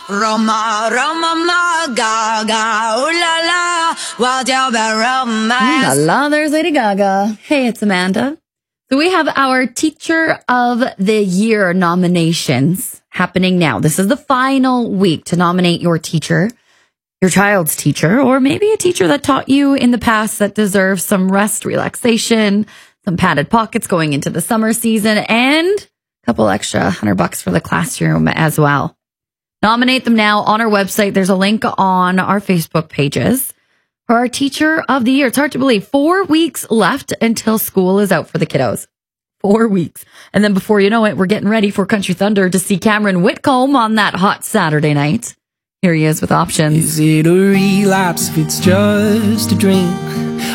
Roma, Roma, ma, Gaga, ooh la la, what you be romance. Ooh la la, there's Lady Gaga. Hey, it's Amanda. So we have our Teacher of the Year nominations happening now. This is the final week to nominate your teacher, your child's teacher, or maybe a teacher that taught you in the past that deserves some rest, relaxation, some padded pockets going into the summer season, and a couple extra $100 for the classroom as well. Nominate them now on our website. There's a link on our Facebook pages for our Teacher of the Year. It's hard to believe. 4 weeks left until school is out for the kiddos. 4 weeks. And then before you know it, we're getting ready for Country Thunder to see Cameron Whitcomb on that hot Saturday night. Here he is with options. Is it a relapse if it's just a drink?